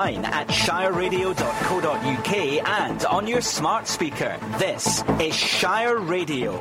online at shireradio.co.uk and on your smart speaker. This is Shire Radio.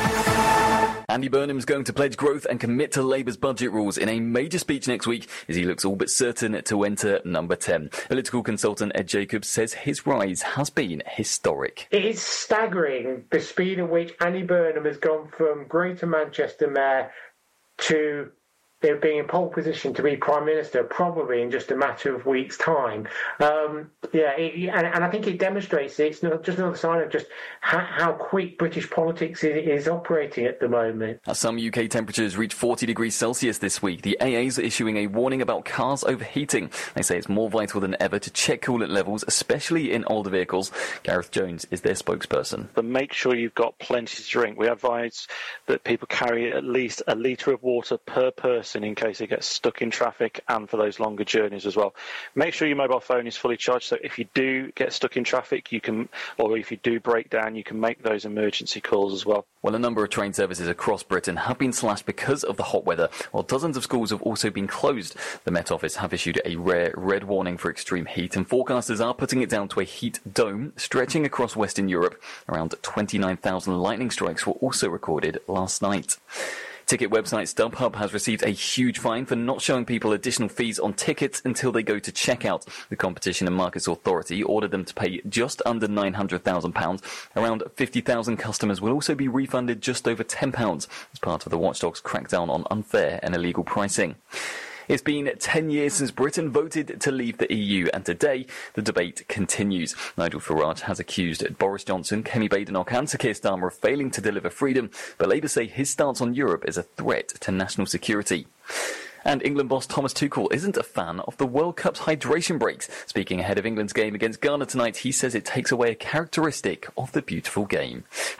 Andy Burnham's going to pledge growth and commit to Labour's budget rules in a major speech next week as he looks all but certain to enter number 10. Political consultant Ed Jacobs says his rise has been historic. It is staggering the speed at which Andy Burnham has gone from Greater Manchester Mayor to being in pole position to be Prime Minister probably in just a matter of weeks' time. And I think it demonstrates it's not just another sign of just how quick British politics is operating at the moment. As some UK temperatures reach 40 degrees Celsius this week, the AA's are issuing a warning about cars overheating. They say it's more vital than ever to check coolant levels, especially in older vehicles. Gareth Jones is their spokesperson. But make sure you've got plenty to drink. We advise that people carry at least a litre of water per person in case they get stuck in traffic and for those longer journeys as well. Make sure your mobile phone is fully charged, so if you do get stuck in traffic, you can, or if you do break down, you can make those emergency calls as well. Well, a number of train services across Britain have been slashed because of the hot weather, while dozens of schools have also been closed. The Met Office have issued a rare red warning for extreme heat, and forecasters are putting it down to a heat dome stretching across Western Europe. Around 29,000 lightning strikes were also recorded last night. Ticket website StubHub has received a huge fine for not showing people additional fees on tickets until they go to checkout. The Competition and Markets Authority ordered them to pay just under £900,000. Around 50,000 customers will also be refunded just over £10 as part of the watchdog's crackdown on unfair and illegal pricing. It's been 10 years since Britain voted to leave the EU, and today the debate continues. Nigel Farage has accused Boris Johnson, Kemi Badenoch and Sir Keir Starmer of failing to deliver freedom, but Labour say his stance on Europe is a threat to national security. And England boss Thomas Tuchel isn't a fan of the World Cup's hydration breaks. Speaking ahead of England's game against Ghana tonight, he says it takes away a characteristic of the beautiful game.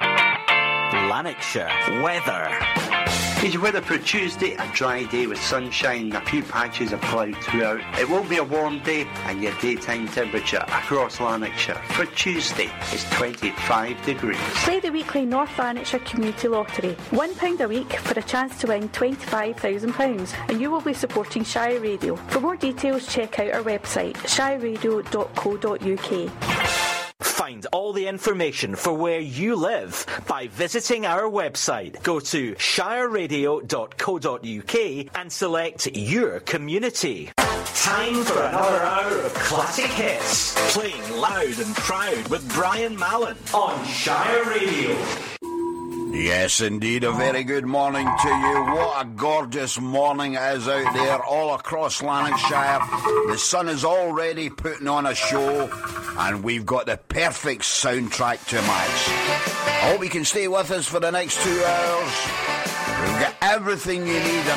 Lanarkshire weather. It's your weather for Tuesday, a dry day with sunshine and a few patches of cloud throughout. It will be a warm day, and your daytime temperature across Lanarkshire for Tuesday is 25 degrees. Play the weekly North Lanarkshire Community Lottery. £1 a week for a chance to win £25,000, and you will be supporting Shire Radio. For more details, check out our website, shireradio.co.uk. Find all the information for where you live by visiting our website. Go to shireradio.co.uk and select your community. Time for another hour of classic hits. Playing loud and proud with Brian Mallon on Shire Radio. Yes, indeed, a very good morning to you. What a gorgeous morning it is out there all across Lanarkshire. The sun is already putting on a show, and we've got the perfect soundtrack to match. I hope you can stay with us for the next 2 hours. We've got everything you need.